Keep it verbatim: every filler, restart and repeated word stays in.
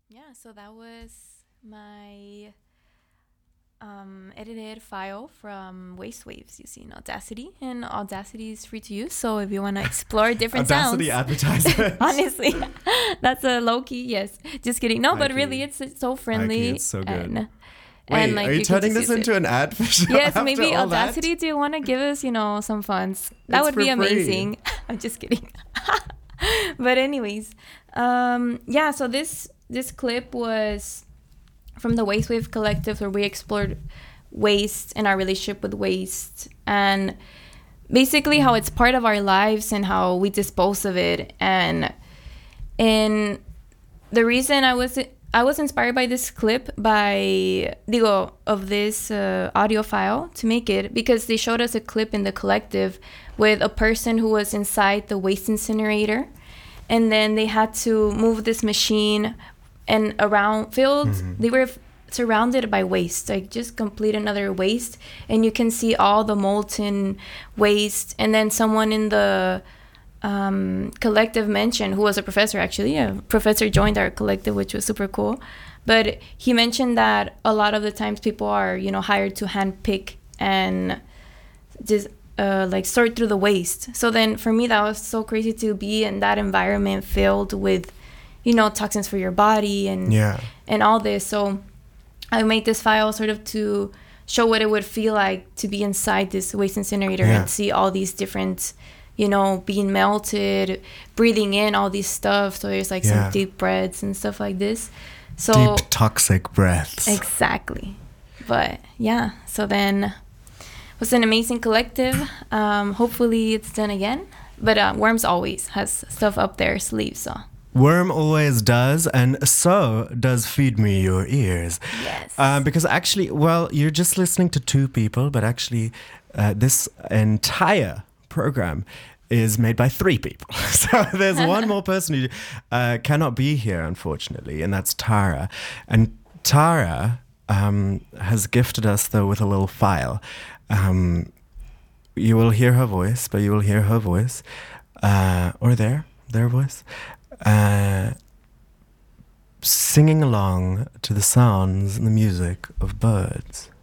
Yeah, so that was my um, edited file from Waste Waves you see in Audacity. And Audacity is free to use. So if you want to explore different Audacity sounds. advertisement. Honestly, that's a low key, yes. Just kidding. No, but High really, key. it's, it's so friendly. It's so good. And, Wait, and, like, are you, you can turning just this use into it. an ad for sure? Yes, after maybe all Audacity, that? do you want to give us, you know, some funds? That It's would for be free. amazing. I'm just kidding. But anyways, um, yeah, so this this clip was from the Waste Wave Collective, where we explored waste and our relationship with waste and basically how it's part of our lives and how we dispose of it. And and the reason I was I was inspired by this clip by digo of this uh, audio file to make it because they showed us a clip in the collective with a person who was inside the waste incinerator, and then they had to move this machine and around fields. Mm-hmm. They were f- surrounded by waste, like just complete another waste, and you can see all the molten waste. And then someone in the um, collective mentioned, who was a professor actually, a professor joined our collective, which was super cool. But he mentioned that a lot of the times people are, you know, hired to hand pick and just uh, like sort through the waste. So then for me, that was so crazy to be in that environment filled with, you know, toxins for your body and yeah. and all this. So I made this file sort of to show what it would feel like to be inside this waste incinerator yeah. and see all these different, you know, being melted, breathing in all these stuff. So there's like yeah. some deep breaths and stuff like this. So deep toxic breaths. Exactly. But yeah, so then it was an amazing collective. Um, hopefully it's done again. But uh, Worms always has stuff up their sleeve, so. Worm always does, and so does Feed Me Your Ears. Yes. Um, because actually, well, you're just listening to two people, but actually uh, this entire program is made by three people. So there's one more person who uh, cannot be here, unfortunately, and that's Tara. And Tara um, has gifted us, though, with a little file. Um, you will hear her voice, but you will hear her voice, uh, or their, their voice, uh, singing along to the sounds and the music of birds.